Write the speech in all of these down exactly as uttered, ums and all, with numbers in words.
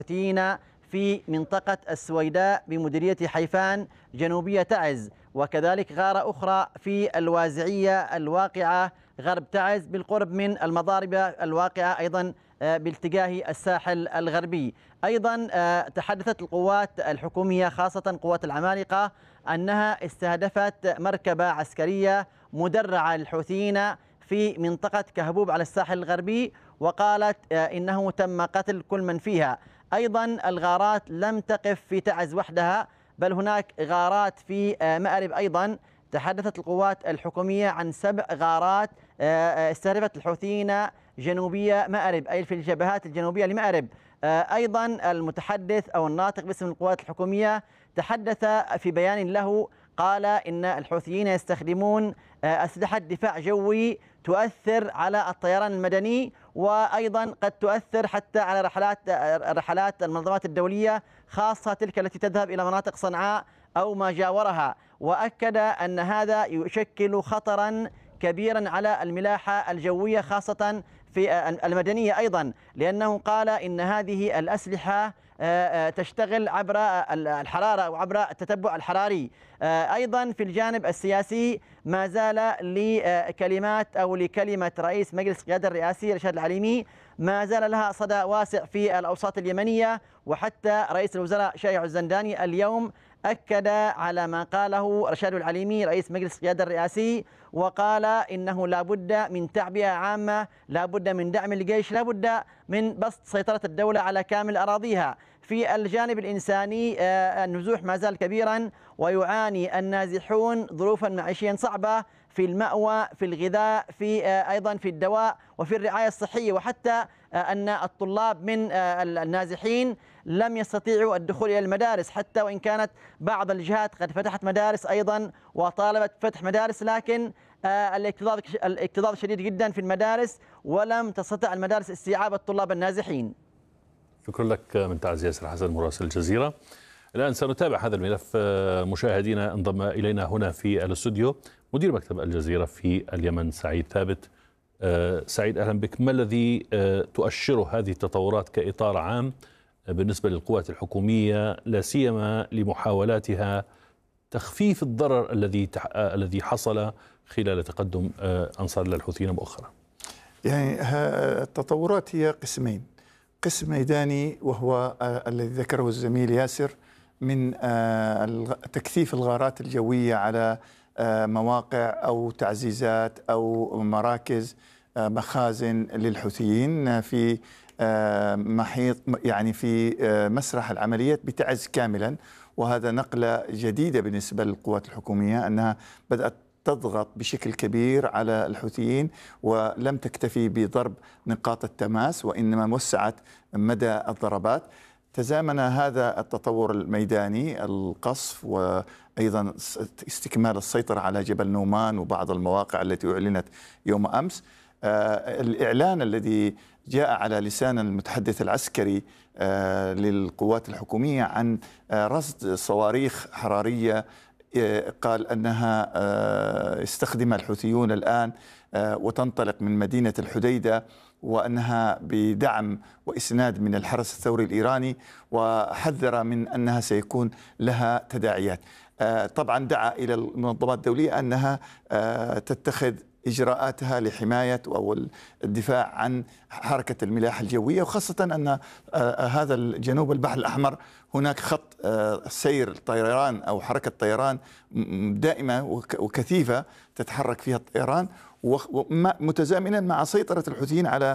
الحوثيين في منطقة السويداء بمديرية حيفان جنوبية تعز، وكذلك غارة أخرى في الوازعية الواقعة غرب تعز بالقرب من المضاربة الواقعة أيضا باتجاه الساحل الغربي. أيضا تحدثت القوات الحكومية خاصة قوات العمالقة أنها استهدفت مركبة عسكرية مدرعة للحوثيين في منطقة كهبوب على الساحل الغربي، وقالت إنه تم قتل كل من فيها. أيضا الغارات لم تقف في تعز وحدها، بل هناك غارات في مأرب أيضا. تحدثت القوات الحكومية عن سبع غارات استهدفت الحوثيين جنوبية مأرب، أي في الجبهات الجنوبية لمأرب. أيضا المتحدث أو الناطق باسم القوات الحكومية تحدث في بيان له، قال إن الحوثيين يستخدمون أسلحة دفاع جوي تؤثر على الطيران المدني، وأيضا قد تؤثر حتى على رحلات رحلات المنظمات الدولية، خاصة تلك التي تذهب إلى مناطق صنعاء أو ما جاورها. وأكد أن هذا يشكل خطرا كبيرا على الملاحة الجوية خاصة في المدنية أيضا، لأنه قال إن هذه الأسلحة تشتغل عبر الحرارة أو عبر التتبع الحراري. أيضا في الجانب السياسي ما زال لكلمات أو لكلمة رئيس مجلس القيادة الرئاسي رشاد العليمي ما زال لها صدى واسع في الأوساط اليمنية، وحتى رئيس الوزراء شائع الزنداني اليوم أكد على ما قاله رشاد العليمي رئيس مجلس القيادة الرئاسي، وقال إنه لا بد من تعبئة عامة، لا بد من دعم الجيش، لا بد من بسط سيطرة الدولة على كامل أراضيها. في الجانب الإنساني النزوح ما زال كبيرا، ويعاني النازحون ظروفا معيشيا صعبة في المأوى، في الغذاء، في أيضا في الدواء وفي الرعاية الصحية، وحتى أن الطلاب من النازحين لم يستطيعوا الدخول إلى المدارس، حتى وإن كانت بعض الجهات قد فتحت مدارس أيضا وطالبت فتح مدارس، لكن الاكتظاظ الاكتظاظ شديد جدا في المدارس، ولم تستطع المدارس استيعاب الطلاب النازحين. شكرا لك من تعز ياسر حسن مراسل الجزيرة. الآن سنتابع هذا الملف. مشاهدينا انضم إلينا هنا في الاستوديو مدير مكتب الجزيرة في اليمن سعيد ثابت. سعيد، أهلا بك. ما الذي تؤشره هذه التطورات كإطار عام بالنسبة للقوات الحكومية، لا سيما لمحاولاتها تخفيف الضرر الذي الذي حصل خلال تقدم أنصار الله الحوثيين مؤخرا؟ يعني التطورات هي قسمين، قسم ميداني وهو الذي ذكره الزميل ياسر من تكثيف الغارات الجوية على مواقع أو تعزيزات أو مراكز مخازن للحوثيين في محيط، يعني في مسرح العمليات بتعز كاملا. وهذا نقلة جديدة بالنسبة للقوات الحكومية، أنها بدأت تضغط بشكل كبير على الحوثيين، ولم تكتفي بضرب نقاط التماس وإنما وسعت مدى الضربات. تزامن هذا التطور الميداني القصف وأيضا استكمال السيطرة على جبل نومان وبعض المواقع التي أعلنت يوم أمس. آه الإعلان الذي جاء على لسان المتحدث العسكري آه للقوات الحكومية عن آه رصد صواريخ حرارية، آه قال أنها آه استخدمها الحوثيون الآن آه وتنطلق من مدينة الحديدة، وأنها بدعم وإسناد من الحرس الثوري الإيراني، وحذر من أنها سيكون لها تداعيات. آه طبعا دعا إلى المنظمات الدولية أنها آه تتخذ إجراءاتها لحماية أو الدفاع عن حركة الملاحة الجوية، وخاصة أن هذا الجنوب البحر الأحمر هناك خط سير الطيران أو حركة طيران دائمة وكثيفة تتحرك فيها الطيران، متزامنا مع سيطرة الحوثيين على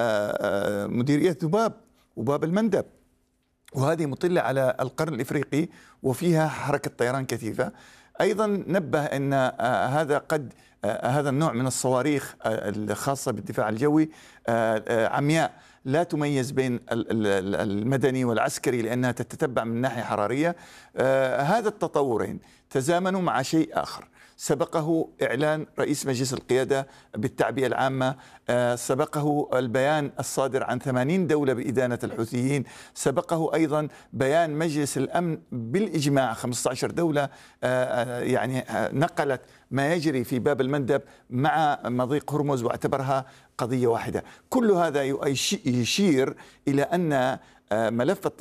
مديرية ذباب وباب المندب، وهذه مطلة على القرن الإفريقي وفيها حركة طيران كثيفة. أيضا نبه أن هذا قد هذا النوع من الصواريخ الخاصة بالدفاع الجوي عمياء، لا تميز بين المدني والعسكري لأنها تتتبع من ناحية حرارية. هذا التطورين تزامنوا مع شيء آخر سبقه إعلان رئيس مجلس القيادة بالتعبئة العامة، سبقه البيان الصادر عن ثمانين دولة بإدانة الحوثيين، سبقه أيضا بيان مجلس الأمن بالإجماع خمسة عشر دولة يعني نقلت ما يجري في باب المندب مع مضيق هرمز واعتبرها قضية واحدة. كل هذا يشير إلى أن ملف